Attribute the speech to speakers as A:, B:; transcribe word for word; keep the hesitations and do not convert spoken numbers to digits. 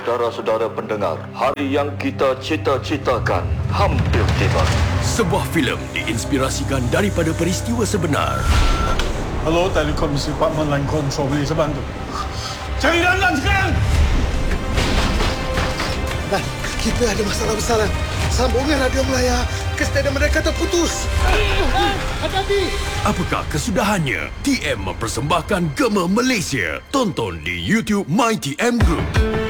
A: Saudara-saudara pendengar, hari yang kita cita-citakan hampir tiba.
B: Sebuah filem diinspirasikan daripada peristiwa sebenar.
C: Hello, Telekom Department Line Control, boleh saya bantu? Cari Lanlan sekarang!
D: Dan kita ada masalah besar. Sambungan radio Melaya ke stadium mereka terputus. Hati-hati!
B: Apakah kesudahannya? T M mempersembahkan Gema Malaysia. Tonton di YouTube My T M Group.